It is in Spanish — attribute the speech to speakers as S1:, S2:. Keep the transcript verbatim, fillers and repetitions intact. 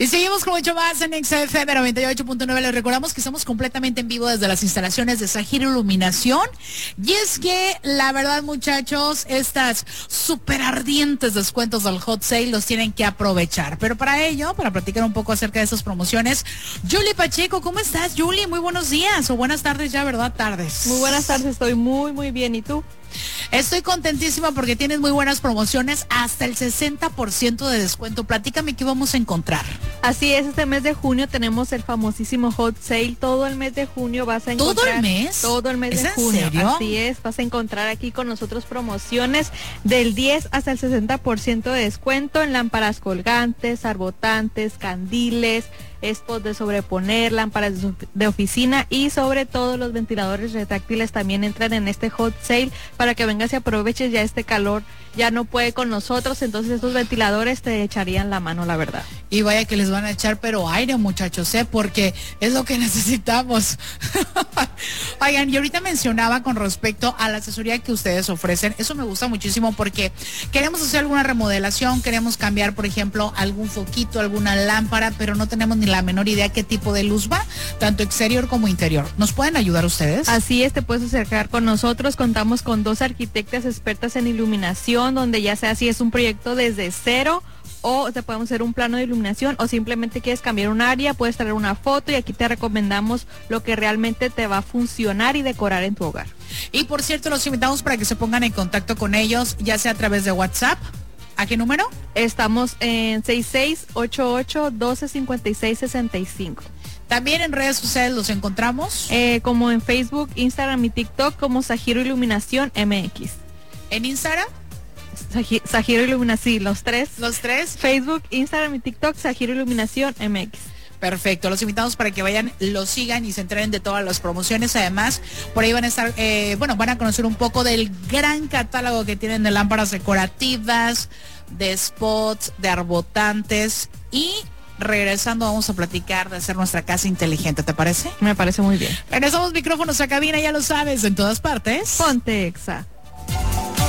S1: Y seguimos con mucho más en X F M noventa y ocho punto nueve. Les recordamos que estamos completamente en vivo desde las instalaciones de Zahir Iluminación. Y es que, la verdad, muchachos, estas súper ardientes descuentos del Hot Sale los tienen que aprovechar. Pero para ello, para platicar un poco acerca de estas promociones, Julie Pacheco, ¿cómo estás, Julie? Muy buenos días o buenas tardes ya, ¿verdad? Tardes.
S2: Muy buenas tardes, estoy muy, muy bien. ¿Y tú?
S1: Estoy contentísima porque tienes muy buenas promociones, hasta el sesenta por ciento de descuento. Platícame qué vamos a encontrar.
S2: Así es, este mes de junio tenemos el famosísimo Hot Sale. Todo el mes de junio vas a encontrar.
S1: ¿Todo el mes?
S2: Todo el mes
S1: ¿Es
S2: de
S1: en
S2: junio.
S1: serio?
S2: Así es, vas a encontrar aquí con nosotros promociones del diez hasta el sesenta por ciento de descuento en lámparas colgantes, arbotantes, candiles, spots de sobreponer, lámparas de oficina y sobre todo los ventiladores retráctiles también entran en este Hot Sale para que vengas y aproveches. Ya este calor ya no puede con nosotros, entonces estos ventiladores te echarían la mano, la verdad.
S1: Y vaya que les van a echar pero aire, muchachos, ¿eh? Porque es lo que necesitamos. Oigan, y ahorita mencionaba con respecto a la asesoría que ustedes ofrecen, eso me gusta muchísimo porque queremos hacer alguna remodelación, queremos cambiar, por ejemplo, algún foquito, alguna lámpara, pero no tenemos ni la menor idea qué tipo de luz va, tanto exterior como interior. ¿Nos pueden ayudar ustedes?
S2: Así es, te puedes acercar con nosotros, contamos con dos arquitectas expertas en iluminación, donde ya sea si es un proyecto desde cero o te podemos hacer un plano de iluminación o simplemente quieres cambiar un área, puedes traer una foto y aquí te recomendamos lo que realmente te va a funcionar y decorar en tu hogar.
S1: Y por cierto, los invitamos para que se pongan en contacto con ellos, ya sea a través de WhatsApp. ¿A qué número?
S2: Estamos en seis seis ocho ocho, uno dos cinco seis, seis cinco.
S1: También en redes sociales los encontramos.
S2: Eh, como en Facebook, Instagram y TikTok como Zahir Iluminación M X.
S1: ¿En Instagram?
S2: Zahir Iluminación, los tres.
S1: ¿Los tres?
S2: Facebook, Instagram y TikTok, Zahir Iluminación M X.
S1: Perfecto, los invitamos para que vayan, los sigan y se enteren de todas las promociones. Además, por ahí van a estar, eh, bueno, van a conocer un poco del gran catálogo que tienen de lámparas decorativas, de spots, de arbotantes. Y regresando vamos a platicar de hacer nuestra casa inteligente, ¿te parece?
S2: Me parece muy bien.
S1: Regresamos micrófonos a cabina, ya lo sabes, en todas partes.
S2: Ponte Exa.